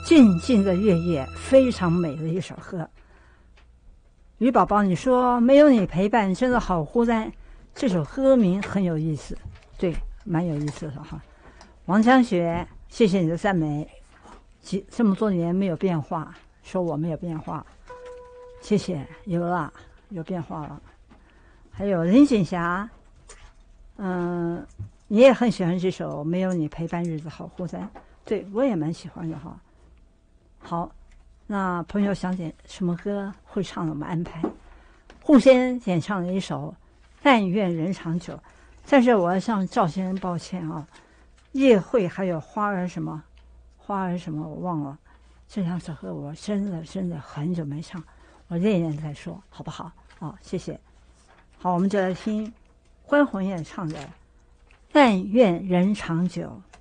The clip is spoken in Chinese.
静静的月夜，非常美的一首歌。于宝宝，你说没有你陪伴真的好孤单，这首歌名很有意思，对，蛮有意思的哈。王江雪，谢谢你的赞美，这么多年没有变化，说我没有变化，谢谢，有了，有变化了。还有林锦霞，你也很喜欢这首《没有你陪伴日子好孤单》，对我也蛮喜欢的哈。好，那朋友想点什么歌会唱，我们安排。户先演唱了一首《但愿人长久》，在这我要向赵先生抱歉啊。夜会还有花儿什么我忘了，这两首歌我真的很久没唱，我练练再说好不好？谢谢。好，我们就来听关宏演唱的《但愿人长久》。